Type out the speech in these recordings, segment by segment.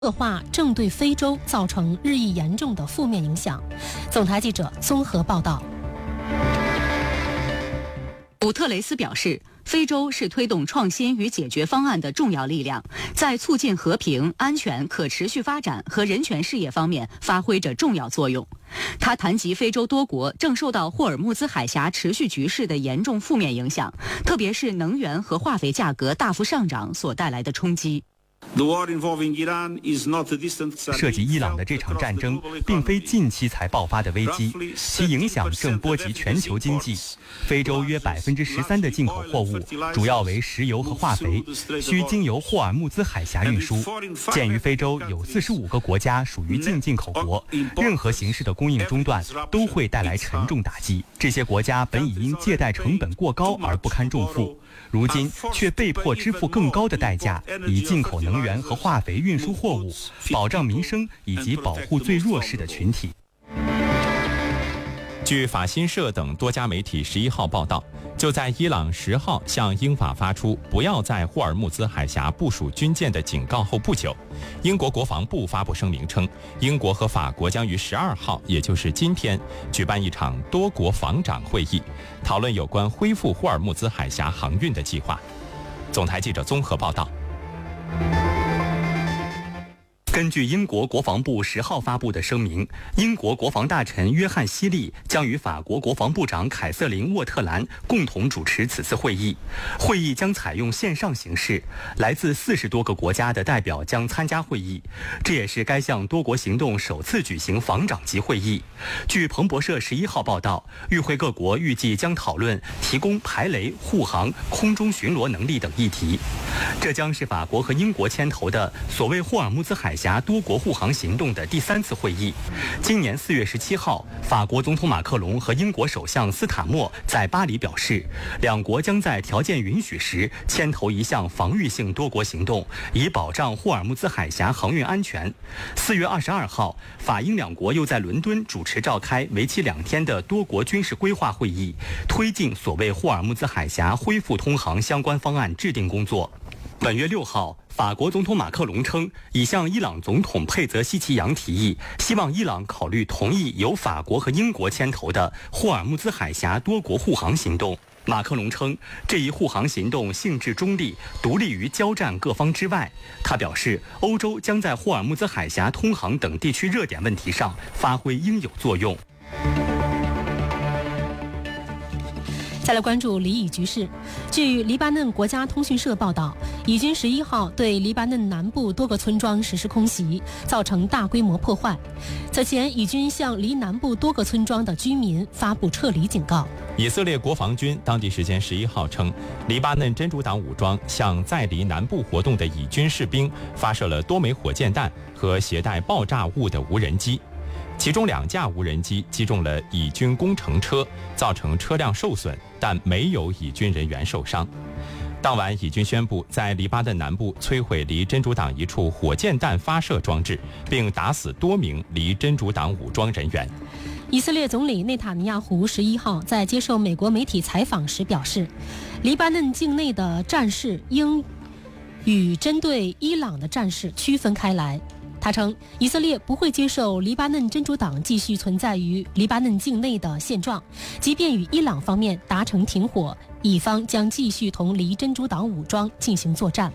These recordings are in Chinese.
恶化正对非洲造成日益严重的负面影响。总台记者综合报道。 古特雷斯表示，非洲是推动创新与解决方案的重要力量，在促进和平、安全、可持续发展和人权事业方面发挥着重要作用。他谈及非洲多国正受到霍尔木兹海峡持续局势的严重负面影响，特别是能源和化肥价格大幅上涨所带来的冲击。 涉及伊朗的这场战争并非近期才爆发的危机，其影响正波及全球经济。非洲约13%的进口货物主要为石油和化肥，需经由霍尔木兹海峡运输。鉴于非洲有45个国家属于进口国，任何形式的供应中断都会带来沉重打击。这些国家本已因借贷成本过高而不堪重负，如今却被迫支付更高的代价，以进口能源和化肥运输货物，保障民生以及保护最弱势的群体。 据法新社等多家媒体11号报道，就在伊朗10号向英法发出不要在霍尔木兹海峡部署军舰的警告后不久，英国国防部发布声明称，英国和法国将于12号，也就是今天，举办一场多国防长会议，讨论有关恢复霍尔木兹海峡航运的计划。总台记者综合报道。 根据英国国防部10号发布的声明，英国国防大臣约翰·希利将与法国国防部长凯瑟琳·沃特兰共同主持此次会议。会议将采用线上形式，来自40多个国家的代表将参加会议。这也是该项多国行动首次举行防长级会议。据彭博社11号报道，与会各国预计将讨论提供排雷、护航、空中巡逻能力等议题。这将是法国和英国牵头的所谓霍尔木兹海峡多国护航行动的第3次会议。今年4月17号，法国总统马克龙和英国首相斯坦默在巴黎表示，两国将在条件允许时牵头一项防御性多国行动，以保障霍尔木兹海峡航运安全。4月22号，法英两国又在伦敦主持召开为期2天的多国军事规划会议，推进所谓霍尔木兹海峡恢复通航相关方案制定工作。本月6号，法国总统马克龙称，已向伊朗总统佩泽希奇扬提议，希望伊朗考虑同意由法国和英国牵头的霍尔木兹海峡多国护航行动。马克龙称，这一护航行动性质中立，独立于交战各方之外。他表示，欧洲将在霍尔木兹海峡通航等地区热点问题上发挥应有作用。 再来关注黎以局势。据黎巴嫩国家通讯社报道，以军11号对黎巴嫩南部多个村庄实施空袭，造成大规模破坏。此前，以军向黎南部多个村庄的居民发布撤离警告。 以色列国防军当地时间11号称，黎巴嫩真主党武装向在黎南部活动的以军士兵发射了多枚火箭弹和携带爆炸物的无人机。其中2架无人机击中了以军工程车，造成车辆受损，但没有以军人员受伤。当晚，以军宣布在黎巴嫩南部摧毁离真主党一处火箭弹发射装置，并打死多名离真主党武装人员。 以色列总理内塔尼亚胡11号在接受美国媒体采访时表示，黎巴嫩境内的战事应与针对伊朗的战事区分开来。他称，以色列不会接受黎巴嫩真主党继续存在于黎巴嫩境内的现状，即便与伊朗方面达成停火，以方将继续同黎真主党武装进行作战。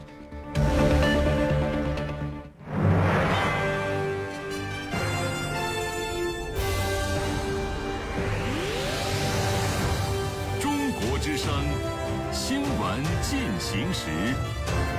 中国之声，新闻进行时。